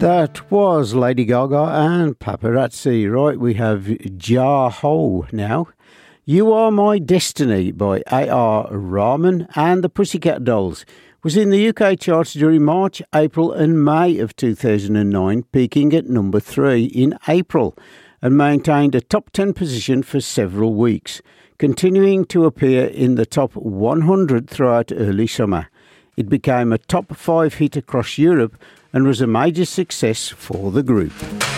That was Lady Gaga and Paparazzi. Right, we have Jah-Ho now. You Are My Destiny by A.R. Rahman and the Pussycat Dolls was in the UK charts during March, April and May of 2009, peaking at number 3 in April and maintained a top 10 position for several weeks, continuing to appear in the top 100 throughout early summer. It became a top 5 hit across Europe and was a major success for the group.